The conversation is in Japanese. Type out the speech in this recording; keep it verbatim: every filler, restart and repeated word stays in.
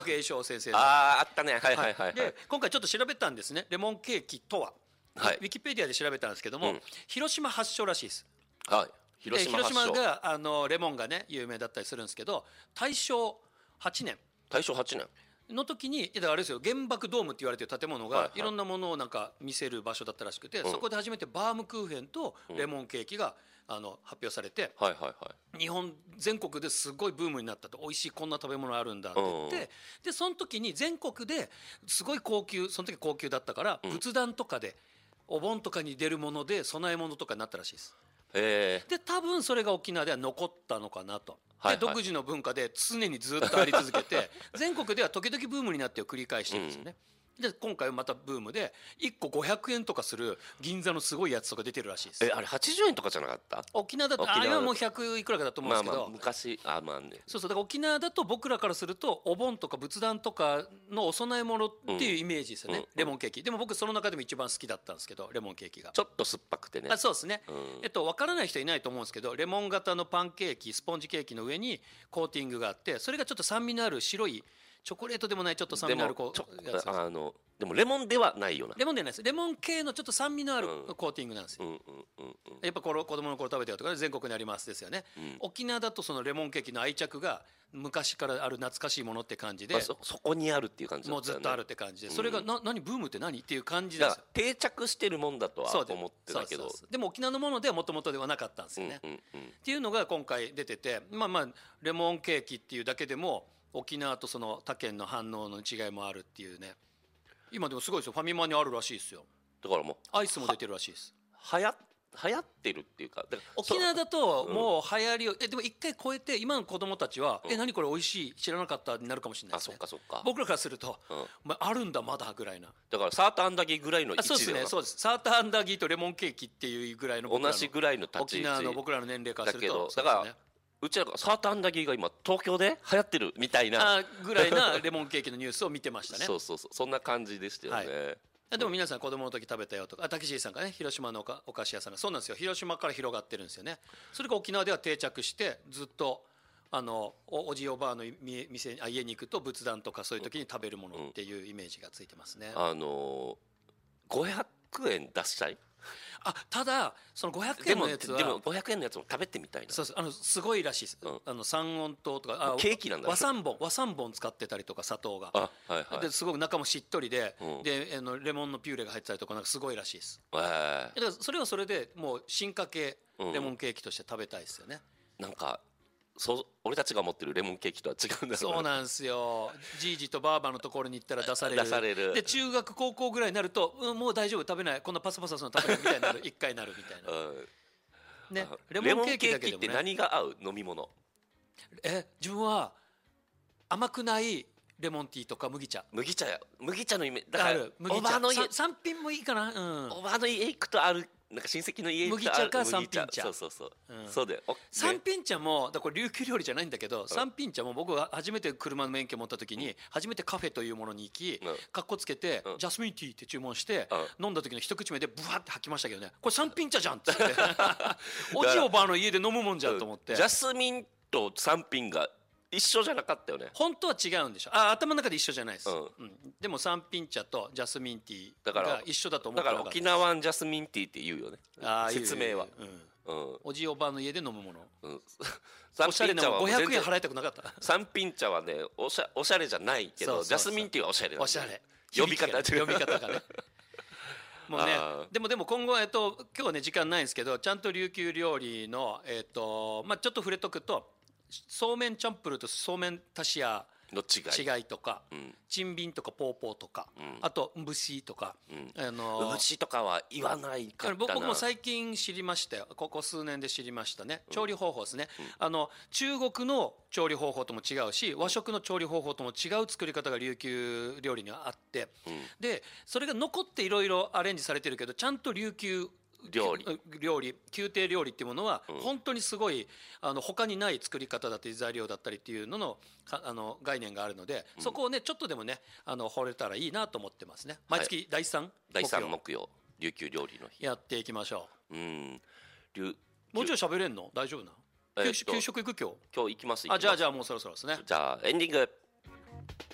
慶祥先生の。 あああったね。はいはいはい、はい、 で今回ちょっと調べたんですね。レモンケーキとは、はい、ウィキペディアで調べたんですけども、うん、広島発祥らしいです。 はい、広島発祥。 広島があのレモンがね有名だったりするんですけど、大正はちねん大正はちねんの時に、だからあれですよ、原爆ドームって言われてる建物がいろんなものをなんか見せる場所だったらしくて、そこで初めてバームクーヘンとレモンケーキがあの発表されて、日本全国ですごいブームになったと。美味しいこんな食べ物あるんだって言って、でその時に全国ですごい高級、その時高級だったから仏壇とかでお盆とかに出るもので供え物とかになったらしいです。で多分それが沖縄では残ったのかなと。で独自の文化で常にずっとあり続けて全国では時々ブームになってを繰り返してるんですよね。で今回はまたブームでいっこごひゃくえんとかする銀座のすごいやつとか出てるらしいです。 えあれはちじゅうえんとかじゃなかった？ 沖縄だとあれはもうひゃくいくらかだと思うんですけど、まあまあ昔あまあね、 そうそう、だから沖縄だと僕らからするとお盆とか仏壇とかのお供え物っていうイメージですよね、うん、レモンケーキ。でも僕その中でも一番好きだったんですけど、レモンケーキがちょっと酸っぱくてね。 あそうですね、うん、えっと分からない人いないと思うんですけど、レモン型のパンケーキ、スポンジケーキの上にコーティングがあって、それがちょっと酸味のある白いチョコレートでもないちょっと酸味のあるこうやつ。 あのでもレモンではないよな。 レモンではないです。レモン系のちょっと酸味のあるコーティングなんですよ。やっぱこの子供の頃食べてよとか、ね、全国にありますですよね、うん、沖縄だとそのレモンケーキの愛着が昔からある懐かしいものって感じで、まあ、 そ, そこにあるっていう感じだったよね。 もうずっとあるって感じで、それがな、うん、何ブームって何っていう感じですよ。 定着してるもんだとは思ってたけど、 でも沖縄のものではもともとではなかったんですよね、うんうんうん、っていうのが今回出てて、まあまあレモンケーキっていうだけでも沖縄とその他県の反応の違いもあるっていうね。今でもすごいですよ、ファミマにあるらしいですよ。だからもうアイスも出てるらしいです。 はや流行ってるっていうか、だから沖縄だともう流行りを、うん、えでも一回超えて今の子供たちは、うん、え何これ美味しい知らなかったになるかもしれないですね。 あそっかそっか。 僕らからすると、うんまあ、あるんだまだぐらいな。 だからサーターアンダギーぐらいの位置では。 そうですね、そうです。サーターアンダギーとレモンケーキっていうぐらいの僕らの同じぐらいの立ち位置、 沖縄の僕らの年齢からすると。 だけどだからうちらがサーターアンダギーが今東京で流行ってるみたいなあぐらいなレモンケーキのニュースを見てましたね。 そうそうそう、そんな感じでしたよね、 はい、でも皆さん子供の時食べたよとか、あたけしさんがね広島のおかお菓子屋さんがそうなんですよ、広島から広がってるんですよね。それが沖縄では定着してずっとあの お, おじおばあの店あ家に行くと仏壇とかそういう時に食べるものっていうイメージがついてますね、 うん、あのごひゃくえん出したい。 あただそのごひゃくえんのやつはでも、でもごひゃくえんのやつも食べてみたいな。 そうそう、あのすごいらしいです、うん、あの三温糖とかあケーキなんだ。 和三本和三本使ってたりとか砂糖が、 あ、はいはい、 ですごく中もしっとりで、うん、であのレモンのピューレが入ってたりとかなんかすごいらしいです、えー、だからそれはそれでもう進化系レモンケーキとして食べたいですよね、 うん、なんかそう俺たちが持ってるレモンケーキとは違うんだろう。 そうなんですよ。じいじとばあばのところに行ったら出される。 出される。 で中学高校ぐらいになると、うん、もう大丈夫食べない、こんなパサパサするの食べないみたいになる一回なるみたいな、うんね、 レモンケーキだけでも、ね、レモンケーキって何が合う飲み物？ え自分は甘くないレモンティーとか麦茶。 麦茶や麦茶のイメージだから麦茶おばあの家さん品もいいかな、うん、 おばあの家行くとあるなんか親戚の家麦茶か三品茶。 そうそうそう、うん、そうだよ、ね、 三品茶もだこれ琉球料理じゃないんだけど、うん、三品茶も僕が初めて車の免許持った時に、うん、初めてカフェというものに行き、うん、かっこつけて、うん、ジャスミンティーって注文して、うん、飲んだ時の一口目でブワって吐きましたけどね、これ三品茶じゃんっつっておじおばあの家で飲むもんじゃんと思って。 ジャスミンと三品が一緒じゃなかったよね。 本当は違うんでしょ。あ頭の中で一緒じゃないです、うんうん、でも三品茶とジャスミンティーが一緒だと思ってなかった。 だから沖縄ジャスミンティーって言うよね、あ説明は、 うんうん、おじおばあの家で飲むもの、うん、おしゃれなごひゃくえん払いたくなかった。 三品茶はねおしゃ、おしゃれじゃないけど、そうそうそう、ジャスミンティーはおしゃれだ、 おしゃれ呼び方呼び方がねもうね、でもでも今後、えっと、今日はね時間ないんですけど、ちゃんと琉球料理の、えっとまあ、ちょっと触れとくと、そうめんチャンプルーとそうめん足しやの違い、 違いとか、うん、チンビンとかポーポーとか、うん、あとんぶしとか、うん、 あのー、んぶしとかは言わないかったな。 僕も最近知りましたよ、ここ数年で知りましたね。調理方法ですね、うん、あの中国の調理方法とも違うし、和食の調理方法とも違う作り方が琉球料理にはあって、うん、でそれが残っていろいろアレンジされてるけど、ちゃんと琉球料理料理宮廷料理っていうものは本当にすごい、うん、あの他にない作り方だったり材料だったりっていうののあの概念があるので、そこをねちょっとでもねあの掘れたらいいなと思ってますね。毎月だいさん、はい、 だいさん木曜琉球料理の日やっていきましょう。 うんもうちょい喋れんの大丈夫な、えー、給食行く今日今日行きます。 あじゃあじゃあもうそろそろですね。 じゃあエンディング。